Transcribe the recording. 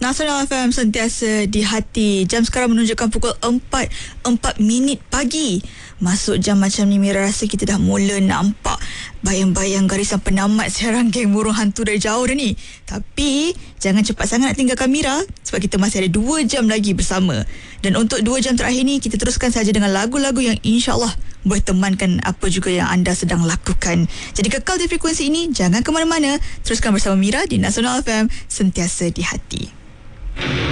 Nasional FM sentiasa di hati. Jam sekarang menunjukkan pukul 4 minit pagi. Masuk jam macam ni, Mira rasa kita dah mula nampak bayang-bayang garisan penamat siaran geng burung hantu dari jauh dah ni. Tapi jangan cepat sangat nak tinggalkan Mira, sebab kita masih ada 2 jam lagi bersama. Dan untuk 2 jam terakhir ni, kita teruskan saja dengan lagu-lagu yang insyaAllah boleh temankan apa juga yang anda sedang lakukan. Jadi kekal di frekuensi ini, jangan ke mana-mana. Teruskan bersama Mira di Nasional FM, sentiasa di hati.